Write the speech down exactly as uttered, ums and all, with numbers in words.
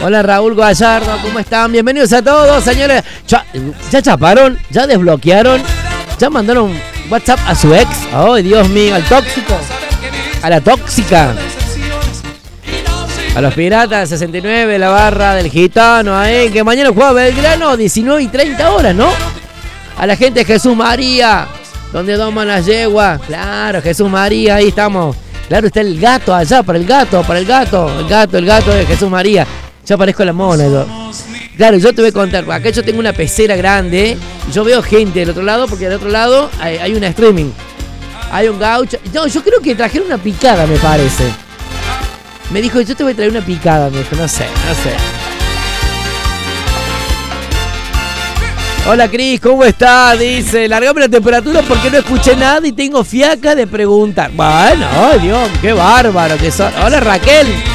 Hola Raúl Gallardo, ¿cómo están? Bienvenidos a todos, señores. Ya, ya chaparon, ya desbloquearon, ya mandaron WhatsApp a su ex. Ay, Dios mío, al tóxico, a la tóxica, a los piratas sesenta y nueve, la barra del gitano ahí, que mañana juega Belgrano, diecinueve y treinta horas, ¿no? A la gente de Jesús María, donde doman las yeguas. Claro, Jesús María, ahí estamos. Claro, está el gato allá, para el gato, para el gato, el gato, el gato de Jesús María. Ya parezco la mona. Yo. Claro, yo te voy a contar, acá yo tengo una pecera grande, yo veo gente del otro lado, porque del otro lado hay, hay una streaming. Hay un gaucho. No, yo creo que trajeron una picada, me parece. Me dijo, yo te voy a traer una picada, me dijo, no sé, no sé. Hola Cris, ¿cómo estás? Dice, largame la temperatura porque no escuché nada y tengo fiaca de preguntar. Bueno, ay Dios, qué bárbaro que son. Hola Raquel.